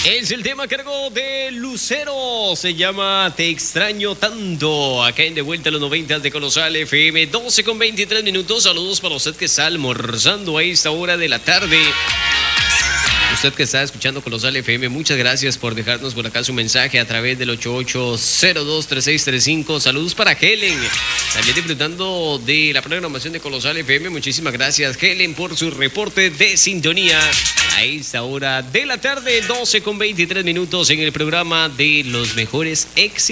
Es el tema a cargo de Lucero, se llama Te extraño tanto, acá en De Vuelta a los 90 de Colosal FM, 12:23 minutos. Saludos para usted que está almorzando a esta hora de la tarde. Usted que está escuchando Colosal FM, muchas gracias por dejarnos por acá su mensaje a través del 88023635. Saludos para Helen, también disfrutando de la programación de Colosal FM. Muchísimas gracias, Helen, por su reporte de sintonía a esta hora de la tarde, 12:23 minutos en el programa de los mejores éxitos.